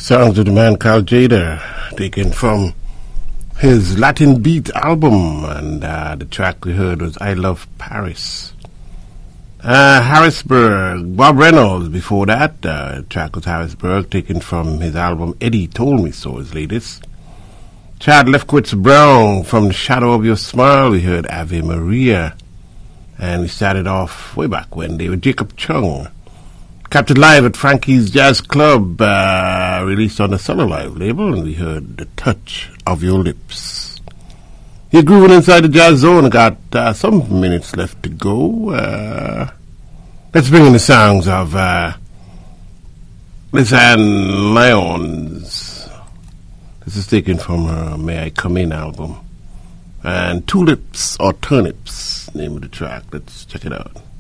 Songs of the man called Jada, taken from his Latin Beat album, and the track we heard was I Love Paris. Harrisburg, Bob Reynolds before that, the track was Harrisburg, taken from his album Eddie Told Me So, his latest. Chad Lefkowitz Brown, from the Shadow of Your Smile, we heard Ave Maria, and we started off way back when they were Jacob Chung. Captured live at Frankie's Jazz Club, released on the Summer Live label, and we heard The Touch of Your Lips. You're grooving inside the Jazz Zone. I got some minutes left to go. Let's bring in the songs of Lisanne Lyons. This is taken from her May I Come In album. And Tulips or Turnips, name of the track. Let's check it out.